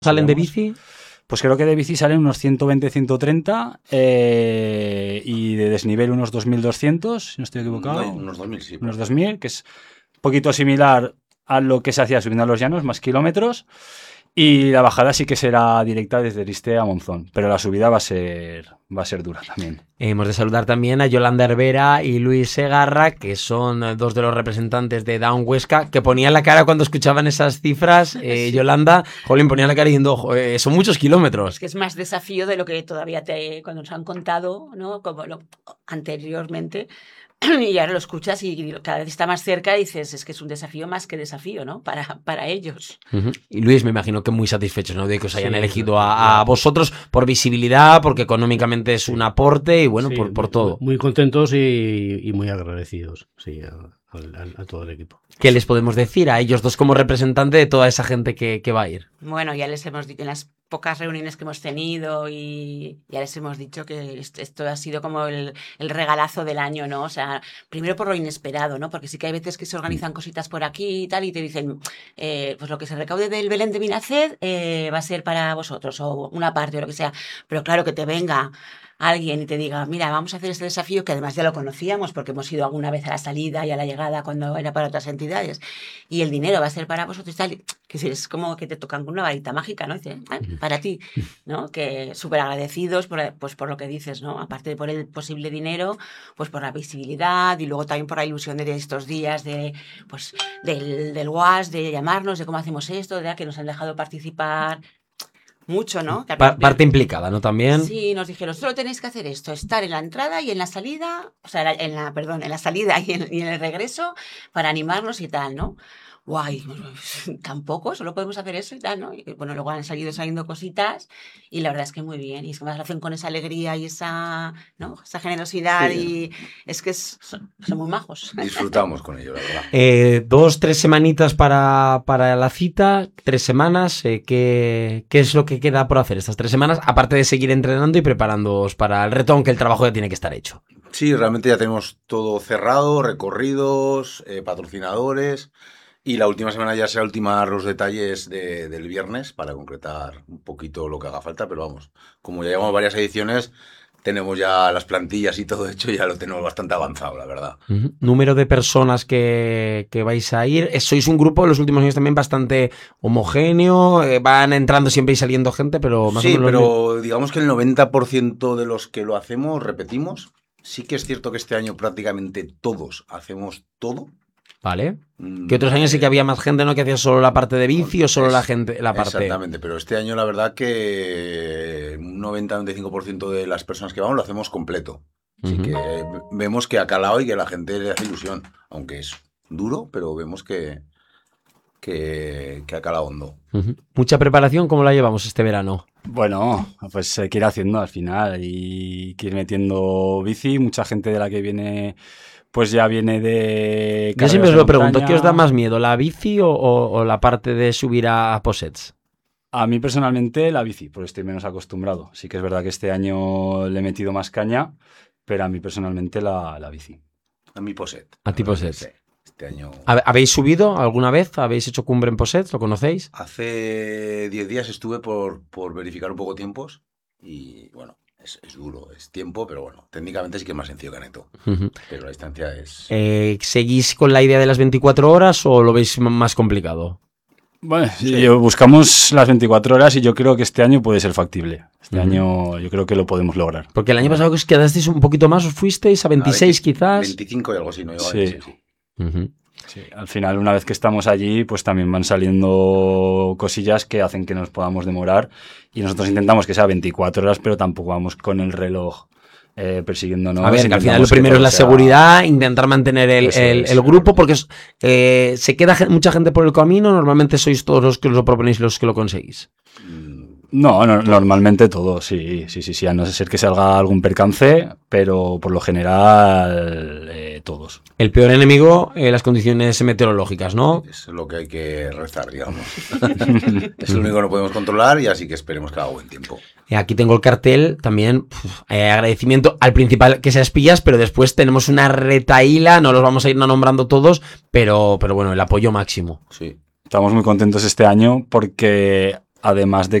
¿Salen de bici? Pues creo que de bici salen unos 120, 130 y de desnivel unos 2.200, si no estoy equivocado. No, unos 2.000, sí. Unos 2.000, que es un poquito similar a lo que se hacía subiendo a los llanos, más kilómetros. Y la bajada sí que será directa desde Eriste a Monzón, pero la subida va a ser dura también. Hemos de saludar también a Yolanda Hervera y Luis Segarra, que son dos de los representantes de Down Huesca, que ponían la cara cuando escuchaban esas cifras. Sí. Yolanda, jolín, ponía la cara diciendo, son muchos kilómetros. Es que es más desafío de lo que todavía cuando nos han contado, ¿no? Como anteriormente. Y ahora lo escuchas y cada vez está más cerca y dices, es que es un desafío más que desafío, ¿no? Para ellos. Uh-huh. Y Luis, me imagino que muy satisfechos, ¿no? De que os hayan elegido a vosotros por visibilidad, porque económicamente es un aporte y bueno, sí, por todo. Muy contentos y muy agradecidos, sí, a todo el equipo. ¿Qué les podemos decir a ellos dos como representante de toda esa gente que va a ir? Bueno, ya les hemos dicho en las pocas reuniones que hemos tenido y ya les hemos dicho que esto ha sido como el regalazo del año, ¿no? O sea, primero por lo inesperado, ¿no? Porque sí que hay veces que se organizan cositas por aquí y tal y te dicen, pues lo que se recaude del Belén de Vinaced va a ser para vosotros o una parte o lo que sea. Pero claro, que te venga alguien y te diga, mira, vamos a hacer este desafío, que además ya lo conocíamos porque hemos ido alguna vez a la salida y a la llegada cuando era para otras entidades, y el dinero va a ser para vosotros y tal, que es como que te tocan con una varita mágica, ¿no? Dice, para ti, ¿no? Que súper agradecidos por lo que dices, ¿no? Aparte por el posible dinero, pues por la visibilidad y luego también por la ilusión de estos días del WAS, de llamarnos, de cómo hacemos esto, de que nos han dejado participar mucho, ¿no? Parte implicada, ¿no? También. Sí, nos dijeron, solo tenéis que hacer esto, estar en la entrada y en la salida, o sea, en la salida y en el regreso para animarnos y tal, ¿no? Guay, tampoco, solo podemos hacer eso y tal, ¿no? Y bueno, luego han saliendo cositas y la verdad es que muy bien. Y es que más lo hacen con esa alegría y esa, ¿no? Esa generosidad, sí. Y es que son muy majos. Disfrutamos con ellos, la verdad. 2-3 semanitas para la cita, 3 semanas. ¿Qué es lo que queda por hacer estas 3 semanas? Aparte de seguir entrenando y preparándoos para el reto, aunque el trabajo ya tiene que estar hecho. Sí, realmente ya tenemos todo cerrado, recorridos, patrocinadores. Y la última semana ya será ultimar los detalles del viernes para concretar un poquito lo que haga falta, pero vamos, como ya llevamos varias ediciones, tenemos ya las plantillas y todo hecho, ya lo tenemos bastante avanzado, la verdad. Uh-huh. Número de personas que vais a ir. Sois un grupo en los últimos años también bastante homogéneo, van entrando siempre y saliendo gente, pero más o menos... Sí, pero digamos que el 90% de los que lo hacemos repetimos. Sí que es cierto que este año prácticamente todos hacemos todo. Vale. Que otros años sí que había más gente, ¿no? Que hacía solo la parte de bici o solo la parte... Exactamente, pero este año la verdad que un 90-95% de las personas que vamos lo hacemos completo. Así que vemos que ha calado y que a la gente le hace ilusión. Aunque es duro, pero vemos que ha calado hondo. ¿Mucha preparación? ¿Cómo la llevamos este verano? Bueno, pues hay que ir haciendo al final y que ir metiendo bici. Mucha gente de la que viene... Pues ya viene de... Yo siempre os lo pregunto, ¿qué os da más miedo, la bici o la parte de subir a posets? A mí personalmente la bici, porque estoy menos acostumbrado. Sí que es verdad que este año le he metido más caña, pero a mí personalmente la bici. A mí poset. A ti poset. Sí, este año... ¿Habéis subido alguna vez? ¿Habéis hecho cumbre en posets? ¿Lo conocéis? Hace 10 días estuve por verificar un poco tiempos y bueno... Es duro, es tiempo, pero bueno, técnicamente sí que es más sencillo que Aneto. Pero la distancia es... ¿Seguís con la idea de las 24 horas o lo veis más complicado? Bueno, sí. Buscamos las 24 horas y yo creo que este año puede ser factible. Este año yo creo que lo podemos lograr. Porque el año pasado que os quedasteis un poquito más, os fuisteis a 26 quizás. 25 y algo así, ¿no? Sí. Sí, al final, una vez que estamos allí, pues también van saliendo cosillas que hacen que nos podamos demorar y nosotros intentamos que sea 24 horas, pero tampoco vamos con el reloj persiguiéndonos. A ver, que al final lo primero es la seguridad, intentar mantener el grupo, porque se queda mucha gente por el camino, normalmente sois todos los que lo proponéis los que lo conseguís. No, normalmente todo, sí, a no ser que salga algún percance, pero por lo general todos. El peor enemigo, las condiciones meteorológicas, ¿no? Es lo que hay que rezar, digamos. Es lo único que no podemos controlar y así que esperemos que haga buen tiempo. Aquí tengo el cartel también, agradecimiento al principal que se espillas, pero después tenemos una retaíla, no los vamos a ir nombrando todos, pero bueno, el apoyo máximo. Sí. Estamos muy contentos este año porque además de